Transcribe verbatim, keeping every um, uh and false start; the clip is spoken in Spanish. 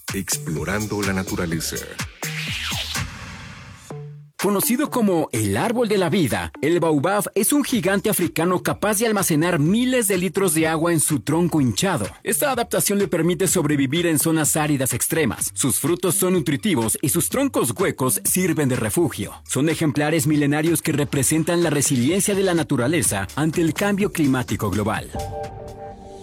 explorando la naturaleza. Conocido como el árbol de la vida, el baobab es un gigante africano capaz de almacenar miles de litros de agua en su tronco hinchado. Esta adaptación le permite sobrevivir en zonas áridas extremas. Sus frutos son nutritivos y sus troncos huecos sirven de refugio. Son ejemplares milenarios que representan la resiliencia de la naturaleza ante el cambio climático global.